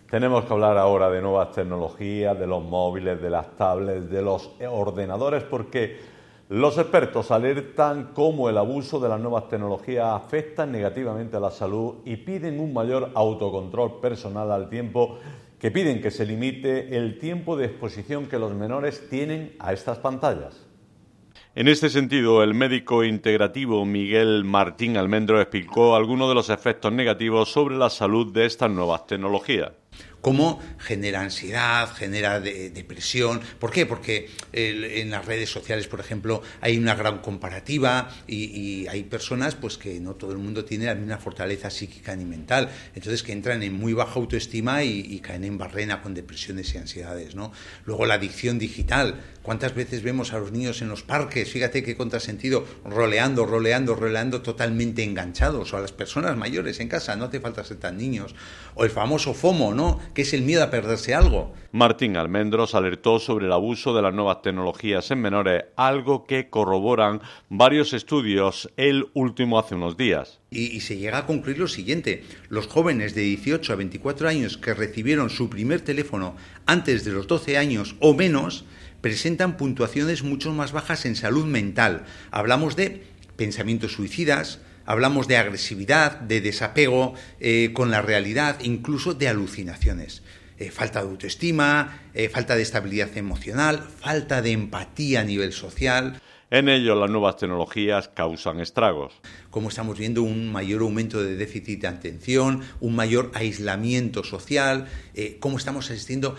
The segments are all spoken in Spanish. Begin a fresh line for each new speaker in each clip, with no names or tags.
Tenemos que hablar ahora de nuevas tecnologías, de los móviles, de las tablets, de los ordenadores, porque los expertos alertan cómo el abuso de las nuevas tecnologías afecta negativamente a la salud y piden un mayor autocontrol personal al tiempo que piden que se limite el tiempo de exposición que los menores tienen a estas pantallas. En este sentido, el médico integrativo Miguel Martín Almendros explicó algunos de los efectos negativos sobre la salud de estas nuevas tecnologías.
Cómo genera ansiedad, genera depresión. ¿Por qué? Porque en las redes sociales, por ejemplo, hay una gran comparativa y hay personas pues que no todo el mundo tiene la misma fortaleza psíquica ni mental, entonces que entran en muy baja autoestima y caen en barrena con depresiones y ansiedades, ¿no? Luego la adicción digital. ¿Cuántas veces vemos a los niños en los parques? Fíjate qué contrasentido, roleando, totalmente enganchados, o a las personas mayores en casa, no hace falta ser tan niños. O el famoso FOMO, ¿no?, que es el miedo a perderse algo.
Martín Almendros alertó sobre el abuso de las nuevas tecnologías en menores, algo que corroboran varios estudios, el último hace unos días.
Y se llega a concluir lo siguiente: los jóvenes de 18 a 24 años que recibieron su primer teléfono antes de los 12 años o menos presentan puntuaciones mucho más bajas en salud mental. Hablamos de pensamientos suicidas, hablamos de agresividad, de desapego con la realidad, incluso de alucinaciones. Falta de autoestima, falta de estabilidad emocional, falta de empatía a nivel social.
En ello, las nuevas tecnologías causan estragos.
Como estamos viendo, un mayor aumento de déficit de atención, un mayor aislamiento social, cómo estamos asistiendo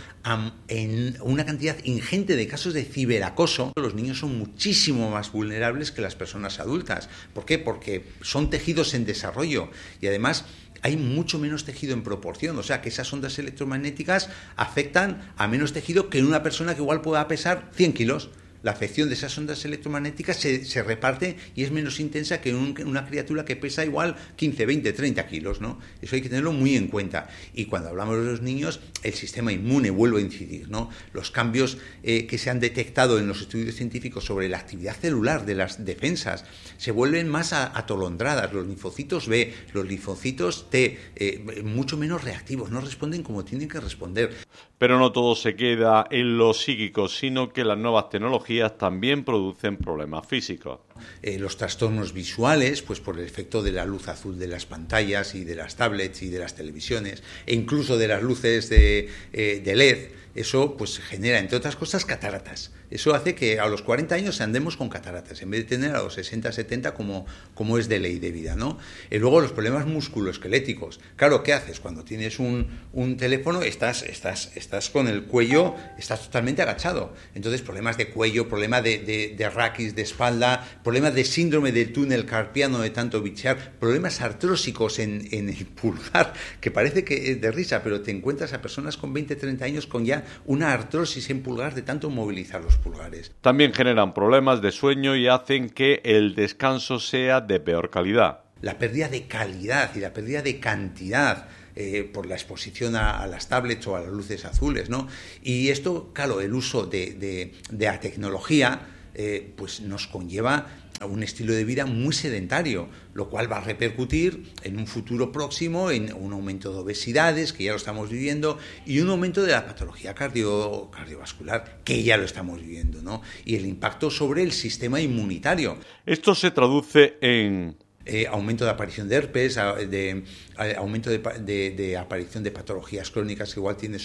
en una cantidad ingente de casos de ciberacoso. Los niños son muchísimo más vulnerables que las personas adultas. ¿Por qué? Porque son tejidos en desarrollo y además hay mucho menos tejido en proporción, o sea que esas ondas electromagnéticas afectan a menos tejido que en una persona que igual pueda pesar 100 kilos. La afección de esas ondas electromagnéticas se reparte y es menos intensa que una criatura que pesa igual 15, 20, 30 kilos, ¿no? Eso hay que tenerlo muy en cuenta. Y cuando hablamos de los niños, el sistema inmune vuelve a incidir, ¿no? Los cambios que se han detectado en los estudios científicos sobre la actividad celular de las defensas se vuelven más atolondradas. Los linfocitos B, los linfocitos T, mucho menos reactivos, no responden como tienen que responder.
Pero no todo se queda en lo psíquico, sino que las nuevas tecnologías también producen problemas físicos.
Los trastornos visuales, pues por el efecto de la luz azul de las pantallas y de las tablets y de las televisiones, e incluso de las luces de LED, eso pues genera, entre otras cosas, cataratas. Eso hace que a los 40 años andemos con cataratas, en vez de tener a los 60, 70 como es de ley de vida, ¿no? Y luego los problemas musculoesqueléticos. Claro, ¿qué haces? Cuando tienes un teléfono, estás con el cuello, estás totalmente agachado. Entonces, problemas de cuello, problemas de raquis, de espalda, problemas de síndrome del túnel carpiano de tanto bichear, problemas artrósicos en el pulgar, que parece que es de risa, pero te encuentras a personas con 20, 30 años con ya una artrosis en pulgar de tanto movilizar los pulgares.
También generan problemas de sueño y hacen que el descanso sea de peor calidad.
La pérdida de calidad y la pérdida de cantidad por la exposición a las tablets o a las luces azules, ¿no? Y esto, claro, el uso de la tecnología pues nos conlleva a un estilo de vida muy sedentario, lo cual va a repercutir en un futuro próximo en un aumento de obesidades, que ya lo estamos viviendo, y un aumento de la patología cardiovascular, que ya lo estamos viviendo, ¿no? Y el impacto sobre el sistema inmunitario.
Esto se traduce en
aumento de aparición de herpes, aumento de aparición de patologías crónicas que igual tiene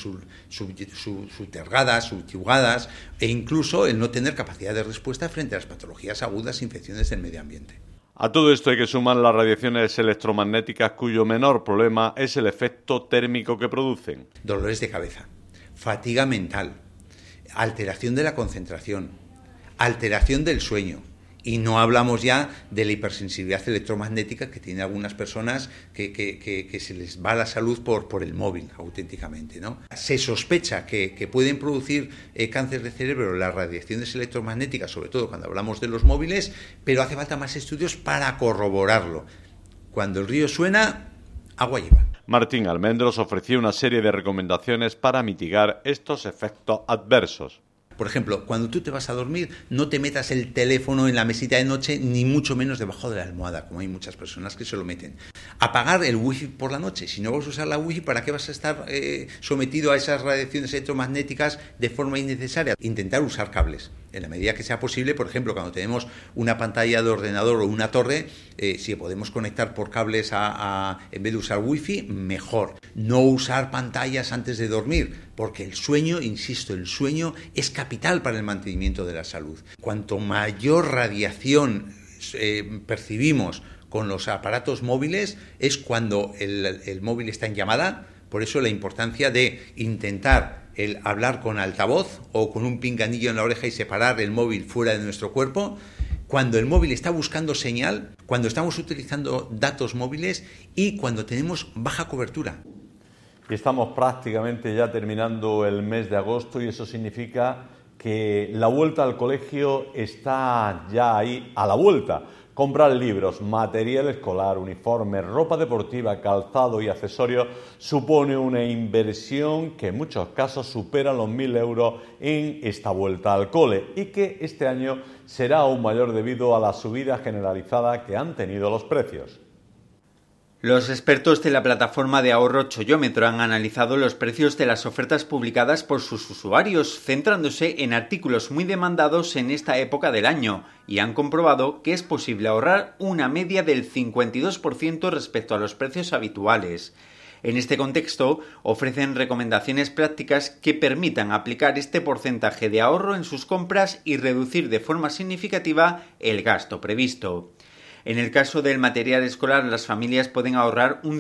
subtergadas, subyugadas, e incluso el no tener capacidad de respuesta frente a las patologías agudas e infecciones del medio ambiente.
A todo esto hay que sumar las radiaciones electromagnéticas, cuyo menor problema es el efecto térmico que producen.
Dolores de cabeza, fatiga mental, alteración de la concentración, alteración del sueño. Y no hablamos ya de la hipersensibilidad electromagnética que tienen algunas personas que se les va la salud por el móvil, auténticamente, ¿no? Se sospecha que pueden producir cáncer de cerebro las radiaciones electromagnéticas, sobre todo cuando hablamos de los móviles, pero hace falta más estudios para corroborarlo. Cuando el río suena, agua lleva.
Martín Almendros ofreció una serie de recomendaciones para mitigar estos efectos adversos.
Por ejemplo, cuando tú te vas a dormir, no te metas el teléfono en la mesita de noche, ni mucho menos debajo de la almohada, como hay muchas personas que se lo meten. Apagar el wifi por la noche. Si no vas a usar la wifi, ¿para qué vas a estar sometido a esas radiaciones electromagnéticas de forma innecesaria? Intentar usar cables. En la medida que sea posible, por ejemplo, cuando tenemos una pantalla de ordenador o una torre, si podemos conectar por cables en vez de usar wifi, mejor. No usar pantallas antes de dormir, porque el sueño, insisto, el sueño es capital para el mantenimiento de la salud. Cuanto mayor radiación percibimos con los aparatos móviles, es cuando el móvil está en llamada. Por eso la importancia de intentar el hablar con altavoz o con un pinganillo en la oreja y separar el móvil fuera de nuestro cuerpo, cuando el móvil está buscando señal, cuando estamos utilizando datos móviles y cuando tenemos baja cobertura.
Y estamos prácticamente ya terminando el mes de agosto y eso significa que la vuelta al colegio está ya ahí a la vuelta. Comprar libros, material escolar, uniformes, ropa deportiva, calzado y accesorios supone una inversión que en muchos casos supera los 1.000 euros en esta vuelta al cole y que este año será aún mayor debido a la subida generalizada que han tenido los precios.
Los expertos de la plataforma de ahorro Chollómetro han analizado los precios de las ofertas publicadas por sus usuarios, centrándose en artículos muy demandados en esta época del año, y han comprobado que es posible ahorrar una media del 52% respecto a los precios habituales. En este contexto, ofrecen recomendaciones prácticas que permitan aplicar este porcentaje de ahorro en sus compras y reducir de forma significativa el gasto previsto. En el caso del material escolar, las familias pueden ahorrar un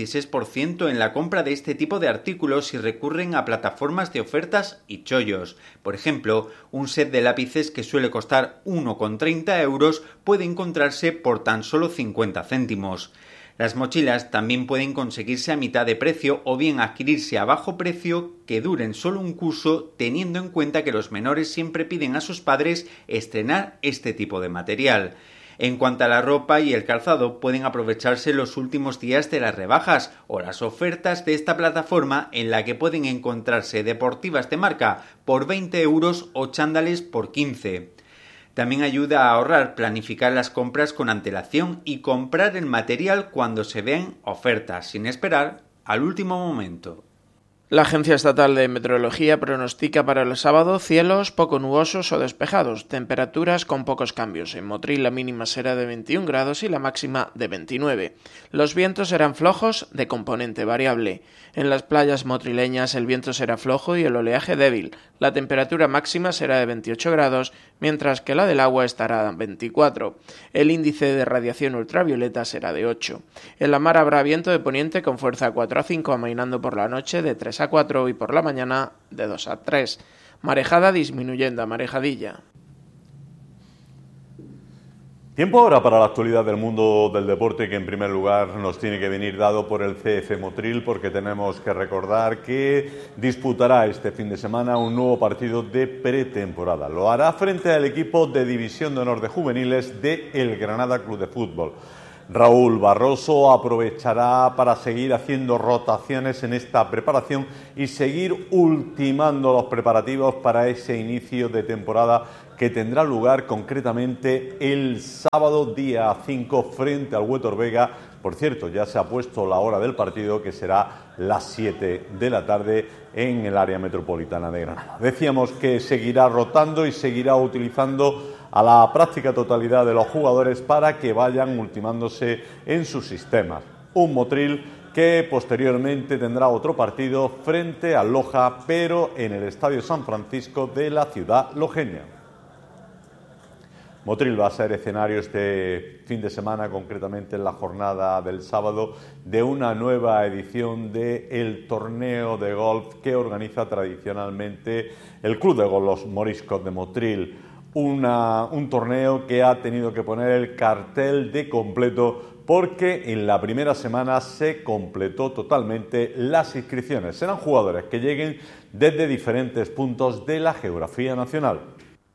56% en la compra de este tipo de artículos si recurren a plataformas de ofertas y chollos. Por ejemplo, un set de lápices que suele costar 1,30 euros puede encontrarse por tan solo 50 céntimos. Las mochilas también pueden conseguirse a mitad de precio o bien adquirirse a bajo precio que duren solo un curso, teniendo en cuenta que los menores siempre piden a sus padres estrenar este tipo de material. En cuanto a la ropa y el calzado, pueden aprovecharse los últimos días de las rebajas o las ofertas de esta plataforma en la que pueden encontrarse deportivas de marca por 20 euros o chándales por 15. También ayuda a ahorrar planificar las compras con antelación y comprar el material cuando se vean ofertas, sin esperar al último momento.
La Agencia Estatal de Meteorología pronostica para el sábado cielos poco nubosos o despejados, temperaturas con pocos cambios. En Motril la mínima será de 21 grados y la máxima de 29. Los vientos serán flojos de componente variable. En las playas motrileñas el viento será flojo y el oleaje débil. La temperatura máxima será de 28 grados, mientras que la del agua estará a 24. El índice de radiación ultravioleta será de 8. En la mar habrá viento de poniente con fuerza 4 a 5, amainando por la noche de 3 a 4 y por la mañana de 2 a 3. Marejada disminuyendo a marejadilla.
Tiempo ahora para la actualidad del mundo del deporte, que en primer lugar nos tiene que venir dado por el CF Motril, porque tenemos que recordar que disputará este fin de semana un nuevo partido de pretemporada. Lo hará frente al equipo de División de Honor de Juveniles de el Granada Club de Fútbol. Raúl Barroso aprovechará para seguir haciendo rotaciones en esta preparación y seguir ultimando los preparativos para ese inicio de temporada que tendrá lugar concretamente el sábado día 5 frente al Huétor Vega. Por cierto, ya se ha puesto la hora del partido, que será las 7 de la tarde en el área metropolitana de Granada. Decíamos que seguirá rotando y seguirá utilizando a la práctica totalidad de los jugadores para que vayan ultimándose en sus sistemas. Un Motril que posteriormente tendrá otro partido frente al Loja, pero en el Estadio San Francisco de la ciudad lojeña. Motril va a ser escenario este fin de semana, concretamente en la jornada del sábado, de una nueva edición del torneo de golf que organiza tradicionalmente el Club de Golf Los Moriscos de Motril. Un torneo que ha tenido que poner el cartel de completo porque en la primera semana se completó totalmente las inscripciones. Serán jugadores que lleguen desde diferentes puntos de la geografía nacional.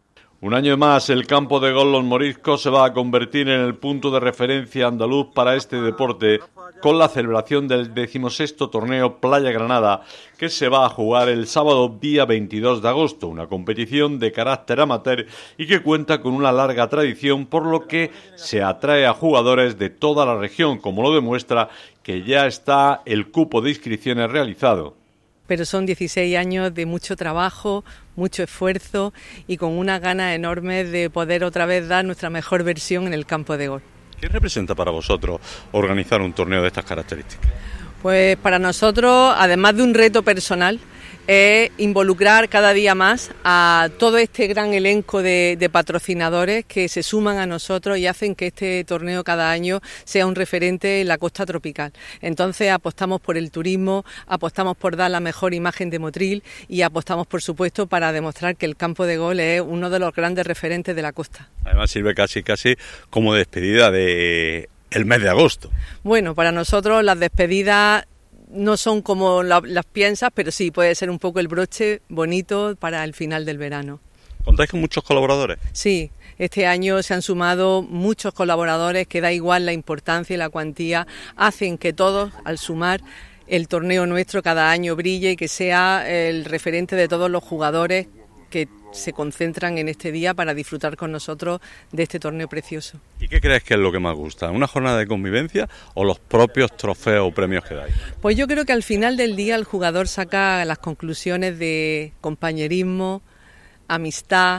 Un año más, el campo de golf Los Moriscos se va a convertir en el punto de referencia andaluz para este deporte, con la celebración del 16º torneo Playa Granada, que se va a jugar el sábado día 22 de agosto, una competición de carácter amateur y que cuenta con una larga tradición, por lo que se atrae a jugadores de toda la región, como lo demuestra que ya está el cupo de inscripciones realizado.
Pero son 16 años de mucho trabajo, mucho esfuerzo y con una gana enorme de poder otra vez dar nuestra mejor versión en el campo de golf.
¿Qué representa para vosotros organizar un torneo de estas características?
Pues para nosotros, además de un reto personal, es involucrar cada día más a todo este gran elenco de patrocinadores que se suman a nosotros y hacen que este torneo cada año sea un referente en la costa tropical. Entonces apostamos por el turismo, apostamos por dar la mejor imagen de Motril y apostamos, por supuesto, para demostrar que el campo de golf es uno de los grandes referentes de la costa.
Además sirve casi como despedida de el mes de agosto.
Bueno, para nosotros las despedidas no son como las piensas, pero sí puede ser un poco el broche bonito para el final del verano.
¿Contáis con muchos colaboradores?
Sí, este año se han sumado muchos colaboradores que da igual la importancia y la cuantía, hacen que todos, al sumar, el torneo nuestro cada año brille y que sea el referente de todos los jugadores que se concentran en este día para disfrutar con nosotros de este torneo precioso.
¿Y qué crees que es lo que más gusta? ¿Una jornada de convivencia o los propios trofeos o premios que dais?
Pues yo creo que al final del día el jugador saca las conclusiones de compañerismo, amistad,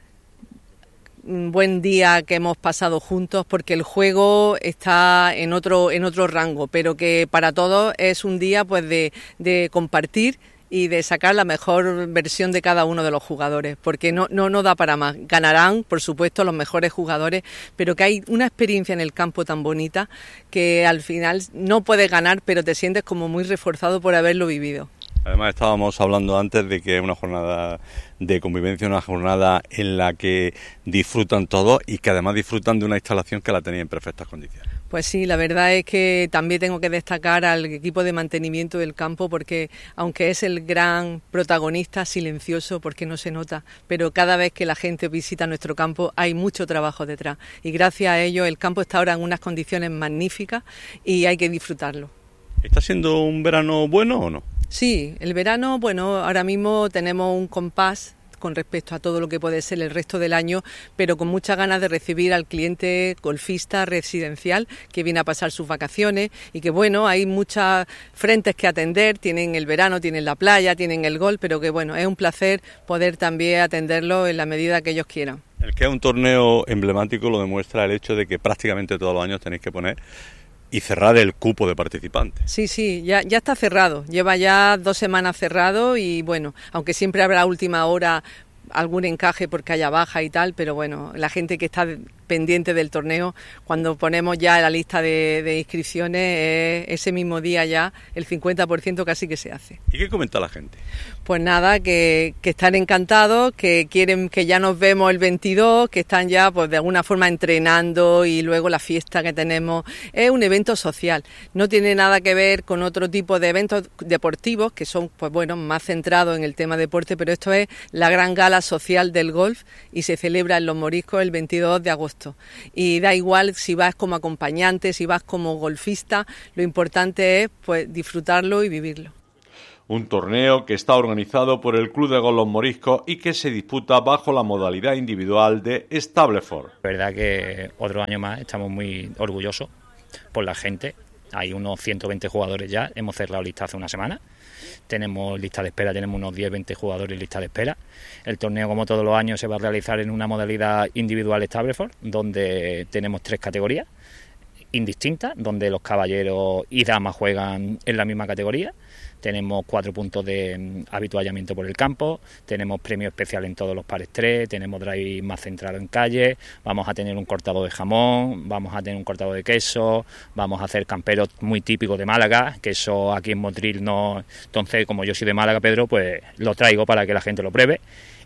un buen día que hemos pasado juntos, porque el juego está en otro rango, pero que para todos es un día pues de compartir y de sacar la mejor versión de cada uno de los jugadores, porque no da para más. Ganarán, por supuesto, los mejores jugadores, pero que hay una experiencia en el campo tan bonita que al final no puedes ganar, pero te sientes como muy reforzado por haberlo vivido.
Además estábamos hablando antes de que es una jornada de convivencia, una jornada en la que disfrutan todos y que además disfrutan de una instalación que la tenía en perfectas condiciones.
Pues sí, la verdad es que también tengo que destacar al equipo de mantenimiento del campo, porque aunque es el gran protagonista, silencioso porque no se nota, pero cada vez que la gente visita nuestro campo hay mucho trabajo detrás y gracias a ello el campo está ahora en unas condiciones magníficas y hay que disfrutarlo.
¿Está siendo un verano bueno o no?
Sí, el verano, bueno, ahora mismo tenemos un compás con respecto a todo lo que puede ser el resto del año, pero con muchas ganas de recibir al cliente golfista residencial que viene a pasar sus vacaciones y que bueno, hay muchos frentes que atender, tienen el verano, tienen la playa, tienen el golf, pero que bueno, es un placer poder también atenderlo en la medida que ellos quieran.
El que es un torneo emblemático lo demuestra el hecho de que prácticamente todos los años tenéis que poner y cerrar el cupo de participantes.
Sí, ya está cerrado, lleva ya 2 semanas cerrado y bueno, aunque siempre habrá a última hora algún encaje porque haya baja y tal, pero bueno, la gente que está pendiente del torneo, cuando ponemos ya la lista de inscripciones, ese mismo día ya el 50% casi que se hace.
¿Y qué comenta la gente?
Pues nada, que están encantados, que quieren que ya nos vemos el 22, que están ya pues de alguna forma entrenando y luego la fiesta que tenemos. Es un evento social, no tiene nada que ver con otro tipo de eventos deportivos que son pues bueno, más centrados en el tema deporte, pero esto es la gran gala social del golf y se celebra en Los Moriscos el 22 de agosto. Y da igual si vas como acompañante, si vas como golfista, lo importante es pues disfrutarlo y vivirlo.
Un torneo que está organizado por el Club de Golf Los Moriscos y que se disputa bajo la modalidad individual de Stableford.
La verdad que otro año más estamos muy orgullosos por la gente. Hay unos 120 jugadores ya, hemos cerrado lista hace una semana. Tenemos lista de espera, tenemos unos 10-20 jugadores en lista de espera. El torneo, como todos los años, se va a realizar en una modalidad individual Stableford, donde tenemos 3 categorías indistintas, donde los caballeros y damas juegan en la misma categoría. Tenemos 4 puntos de habituallamiento por el campo, tenemos premio especial en todos los pares 3, tenemos drive más centrado en calle, vamos a tener un cortado de jamón, vamos a tener un cortado de queso, vamos a hacer camperos muy típicos de Málaga, que eso aquí en Motril no. Entonces, como yo soy de Málaga, Pedro, pues lo traigo para que la gente lo pruebe.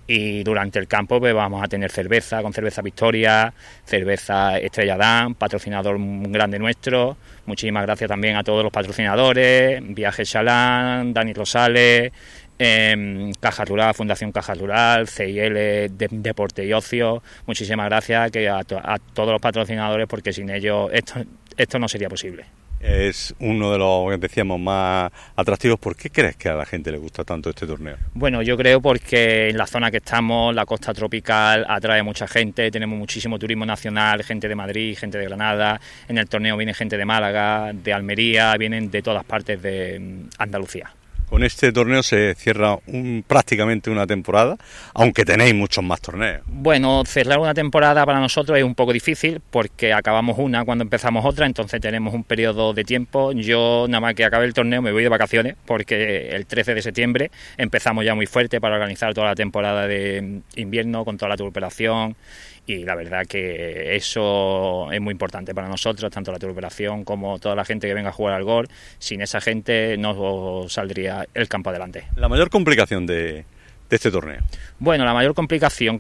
Y durante el campo pues vamos a tener cerveza, con cerveza Victoria, cerveza Estrella Damm, patrocinador grande nuestro. Muchísimas gracias también a todos los patrocinadores, Viajes Chalán, Dani Rosales, Caja Rural, Fundación Caja Rural, CIL, Deporte y Ocio. Muchísimas gracias a todos los patrocinadores, porque sin ellos esto no sería posible.
Es uno de los, que decíamos, más atractivos. ¿Por qué crees que a la gente le gusta tanto este torneo?
Bueno, yo creo porque en la zona que estamos, la costa tropical, atrae mucha gente, tenemos muchísimo turismo nacional, gente de Madrid, gente de Granada, en el torneo viene gente de Málaga, de Almería, vienen de todas partes de Andalucía.
Con este torneo se cierra prácticamente una temporada, aunque tenéis muchos más torneos.
Bueno, cerrar una temporada para nosotros es un poco difícil porque acabamos una cuando empezamos otra, entonces tenemos un periodo de tiempo. Yo nada más que acabe el torneo me voy de vacaciones porque el 13 de septiembre empezamos ya muy fuerte para organizar toda la temporada de invierno con toda la turboperación. Y la verdad que eso es muy importante para nosotros, tanto la turboperación como toda la gente que venga a jugar al golf. Sin esa gente no saldría el campo adelante.
La mayor complicación de este torneo.
Bueno, la mayor complicación,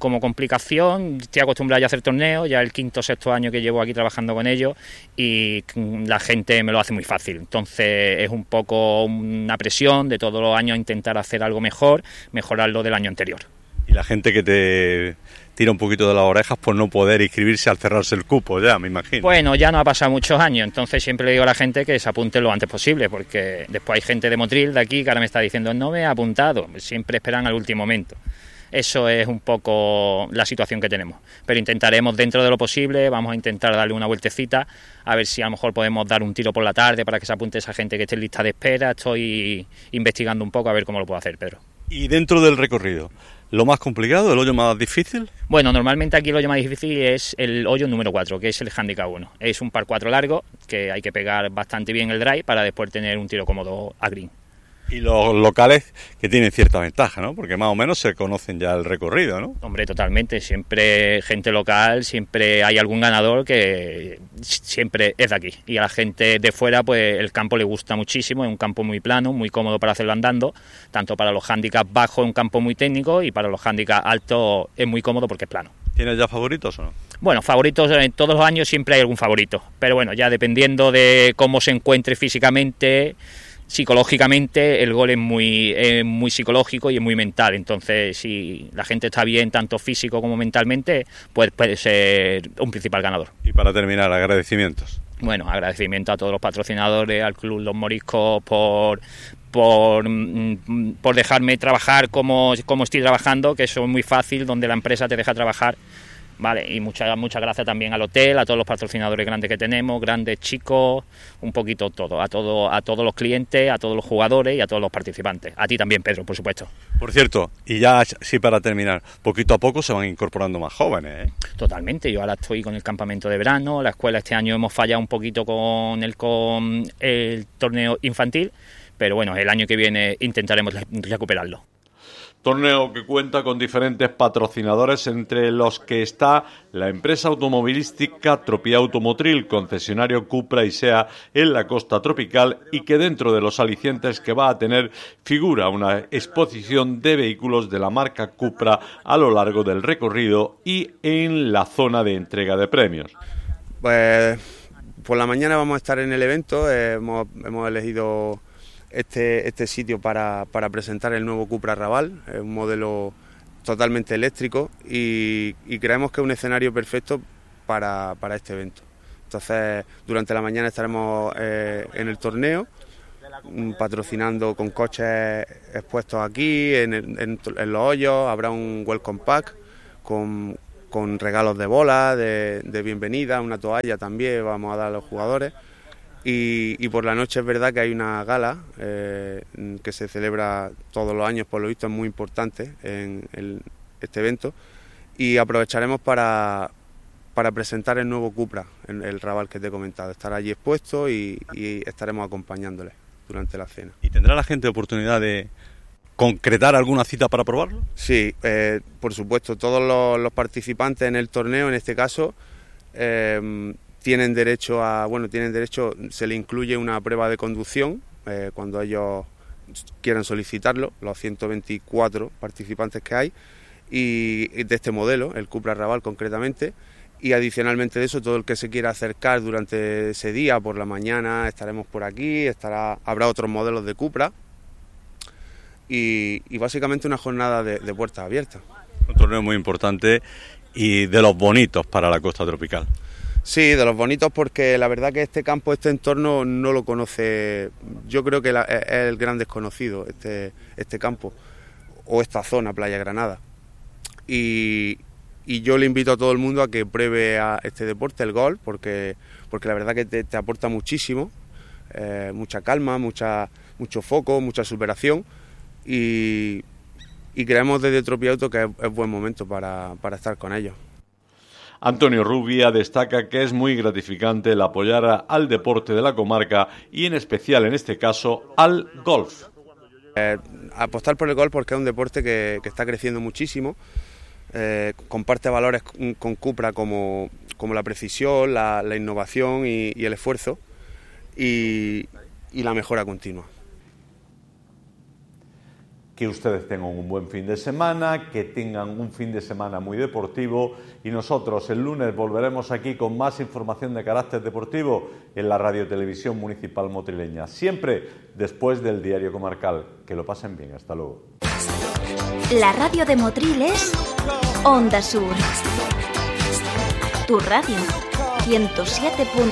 estoy acostumbrado ya a hacer torneos, ya el 5º o 6º año que llevo aquí trabajando con ellos, y la gente me lo hace muy fácil. Entonces es un poco una presión de todos los años intentar hacer algo mejor, mejorarlo del año anterior.
Y la gente que te tira un poquito de las orejas por no poder inscribirse al cerrarse el cupo, ya me imagino.
Bueno, ya no ha pasado muchos años, entonces siempre le digo a la gente que se apunte lo antes posible, porque después hay gente de Motril de aquí que ahora me está diciendo no me he apuntado, siempre esperan al último momento. Eso es un poco la situación que tenemos, pero intentaremos dentro de lo posible, vamos a intentar darle una vueltecita, a ver si a lo mejor podemos dar un tiro por la tarde para que se apunte esa gente que esté en lista de espera. Estoy investigando un poco a ver cómo lo puedo hacer, Pedro.
Y dentro del recorrido, ¿lo más complicado, el hoyo más difícil?
Bueno, normalmente aquí el hoyo más difícil es el hoyo número 4, que es el handicap 1. Es un par 4 largo, que hay que pegar bastante bien el drive para después tener un tiro cómodo a green.
Y los locales que tienen cierta ventaja, ¿no? Porque más o menos se conocen ya el recorrido, ¿no?
Hombre, totalmente. Siempre gente local, siempre hay algún ganador que siempre es de aquí. Y a la gente de fuera, pues el campo le gusta muchísimo. Es un campo muy plano, muy cómodo para hacerlo andando. Tanto para los handicaps bajos es un campo muy técnico y para los handicaps altos es muy cómodo porque es plano.
¿Tienes ya favoritos o no?
Bueno, favoritos, todos los años siempre hay algún favorito. Pero bueno, ya dependiendo de cómo se encuentre físicamente, psicológicamente, el gol es muy psicológico y es muy mental. Entonces, si la gente está bien, tanto físico como mentalmente, pues puede ser un principal ganador.
Y para terminar, agradecimientos.
Bueno, agradecimiento a todos los patrocinadores, al Club Los Moriscos por dejarme trabajar como estoy trabajando, que eso es muy fácil, donde la empresa te deja trabajar. Vale, y muchas gracias también al hotel, a todos los patrocinadores grandes que tenemos, grandes, chicos, un poquito todo, a todos los clientes, a todos los jugadores y a todos los participantes. A ti también, Pedro, por supuesto.
Por cierto, y ya sí para terminar, poquito a poco se van incorporando más jóvenes, ¿eh?
Totalmente, yo ahora estoy con el campamento de verano, la escuela este año hemos fallado un poquito con el torneo infantil, pero bueno, el año que viene intentaremos recuperarlo.
Torneo que cuenta con diferentes patrocinadores, entre los que está la empresa automovilística Tropia Automotril, concesionario Cupra y SEA en la costa tropical, y que dentro de los alicientes que va a tener figura una exposición de vehículos de la marca Cupra a lo largo del recorrido y en la zona de entrega de premios.
Pues por la mañana vamos a estar en el evento, hemos elegido este sitio para presentar el nuevo Cupra Raval, es un modelo totalmente eléctrico y creemos que es un escenario perfecto para este evento. Entonces, durante la mañana estaremos en el torneo, patrocinando con coches expuestos aquí, en los hoyos, habrá un welcome pack con regalos de bola, de bienvenida, una toalla también vamos a dar a los jugadores. Y por la noche es verdad que hay una gala que se celebra todos los años, por lo visto es muy importante en este evento, y aprovecharemos para presentar el nuevo Cupra, el Raval que te he comentado. Estará allí expuesto y estaremos acompañándoles durante la cena.
¿Y tendrá la gente oportunidad de concretar alguna cita para probarlo?
Sí, por supuesto, todos los participantes en el torneo, en este caso, tienen derecho, se le incluye una prueba de conducción cuando ellos quieran solicitarlo, los 124 participantes que hay, y de este modelo, el Cupra Raval concretamente, y adicionalmente de eso, todo el que se quiera acercar durante ese día, por la mañana estaremos por aquí, habrá otros modelos de Cupra, y básicamente una jornada de puertas abiertas.
Un torneo muy importante y de los bonitos para la costa tropical.
Sí, de los bonitos, porque la verdad que este campo, este entorno no lo conoce, yo creo que es el gran desconocido, este campo, o esta zona, Playa Granada. Y yo le invito a todo el mundo a que pruebe a este deporte, el golf, porque la verdad que te aporta muchísimo, mucha calma, mucho foco, mucha superación, y creemos desde Tropiauto que es buen momento para estar con ellos.
Antonio Rubia destaca que es muy gratificante el apoyar al deporte de la comarca y en especial en este caso al golf.
Apostar por el golf porque es un deporte que está creciendo muchísimo, comparte valores con Cupra como la precisión, la innovación y el esfuerzo y la mejora continua.
Que ustedes tengan un buen fin de semana, que tengan un fin de semana muy deportivo y nosotros el lunes volveremos aquí con más información de carácter deportivo en la Radio Televisión Municipal Motrileña, siempre después del Diario Comarcal. Que lo pasen bien, hasta luego.
La radio de Motril es Onda Sur. Tu radio, 107.